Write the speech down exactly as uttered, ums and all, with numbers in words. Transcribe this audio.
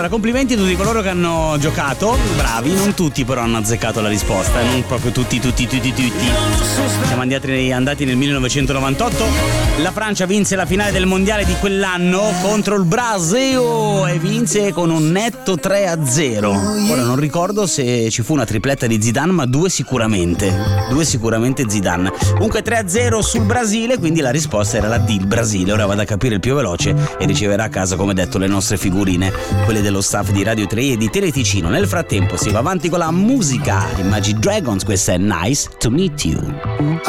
Allora, complimenti a tutti coloro che hanno giocato, bravi, non tutti però hanno azzeccato la risposta, non proprio tutti, tutti, tutti, tutti. Siamo andati, andati nel millenovecentonovantotto, la Francia vinse la finale del mondiale di quell'anno contro il Brasile e vinse con un netto tre a zero. Ora non ricordo se ci fu una tripletta di Zidane, ma due sicuramente, due sicuramente Zidane. Comunque tre a zero sul Brasile, quindi la risposta era la D, il Brasile. Ora vado a capire il più veloce e riceverà a casa, come detto, le nostre figurine, quelle dello staff di Radio tre e di Teleticino. Nel frattempo si va avanti con la musica. I Magic Dragons, questa è Nice to Meet You.